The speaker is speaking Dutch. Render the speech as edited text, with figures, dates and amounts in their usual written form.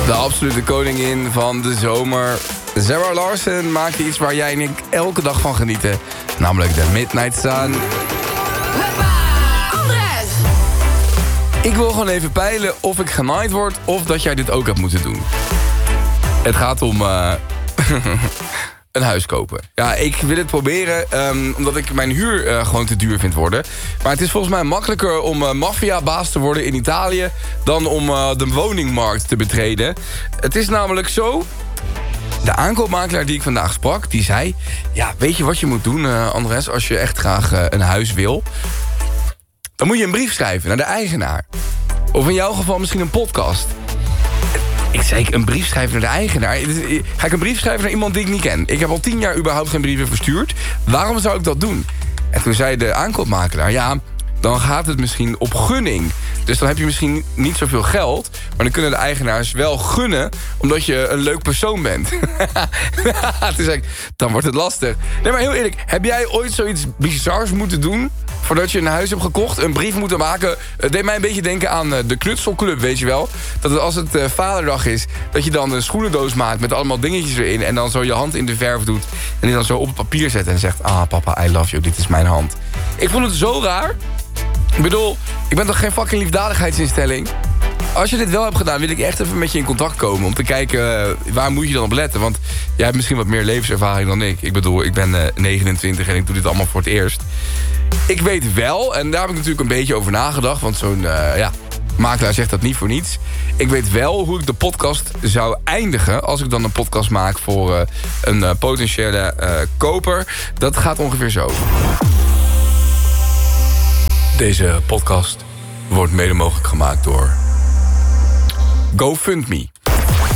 De absolute koningin van de zomer. Zara Larsson maakt iets waar jij en ik elke dag van genieten. Namelijk de Midnight Sun. Andres! Ik wil gewoon even peilen of ik genaaid word of dat jij dit ook hebt moeten doen. Het gaat om een huis kopen. Ja, ik wil het proberen omdat ik mijn huur gewoon te duur vind worden. Maar het is volgens mij makkelijker om maffiabaas te worden in Italië dan om de woningmarkt te betreden. Het is namelijk zo. De aankoopmakelaar die ik vandaag sprak, die zei... Ja, weet je wat je moet doen, Andres, als je echt graag een huis wil? Dan moet je een brief schrijven naar de eigenaar. Of in jouw geval misschien een podcast. Ik zei, een brief schrijven naar de eigenaar? Ga ik een brief schrijven naar iemand die ik niet ken? Ik heb al 10 jaar überhaupt geen brieven verstuurd. Waarom zou ik dat doen? En toen zei de aankoopmakelaar... Ja, dan gaat het misschien op gunning. Dus dan heb je misschien niet zoveel geld... maar dan kunnen de eigenaars wel gunnen... omdat je een leuk persoon bent. Toen zei ik, dan wordt het lastig. Nee, maar heel eerlijk, heb jij ooit zoiets bizars moeten doen... voordat je een huis hebt gekocht, een brief moeten maken? Het deed mij een beetje denken aan de knutselclub, weet je wel. Dat het, als het vaderdag is, dat je dan een schoenendoos maakt... met allemaal dingetjes erin en dan zo je hand in de verf doet... en die dan zo op het papier zet en zegt... Ah, papa, I love you, dit is mijn hand. Ik vond het zo raar. Ik bedoel, ik ben toch geen fucking liefdadigheidsinstelling? Als je dit wel hebt gedaan, wil ik echt even met je in contact komen... om te kijken, waar moet je dan op letten? Want jij hebt misschien wat meer levenservaring dan ik. Ik bedoel, ik ben 29 en ik doe dit allemaal voor het eerst. Ik weet wel, en daar heb ik natuurlijk een beetje over nagedacht... want zo'n makelaar zegt dat niet voor niets. Ik weet wel hoe ik de podcast zou eindigen... als ik dan een podcast maak voor een potentiële koper. Dat gaat ongeveer zo. Deze podcast wordt mede mogelijk gemaakt door GoFundMe.